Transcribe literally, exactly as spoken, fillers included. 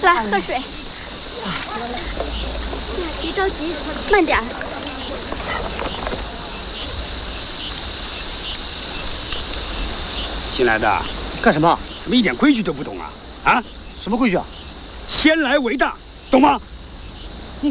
来喝水。别着急，慢点。 新来的， 干什么？ 怎么一点规矩都不懂啊？啊？ 什么规矩啊？ 先来为大，懂吗？